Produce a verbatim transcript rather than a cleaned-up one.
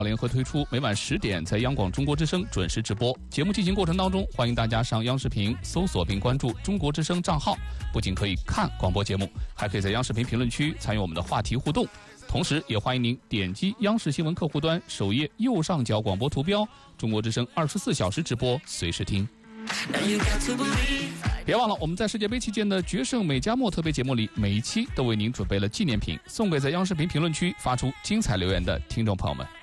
联合推出，每晚十点在央广中国之声准时直播。节目进行过程当中，欢迎大家上央视频搜索并关注中国之声账号，不仅可以看广播节目，还可以在央视频评论区参与我们的话题互动。同时也欢迎您点击央视新闻客户端首页右上角广播图标，中国之声二十四小时直播，随时听。别忘了，我们在世界杯期间的决胜美加墨特别节目里，每一期都为您准备了纪念品，送给在央视频评论区发出精彩留言的听众朋友们。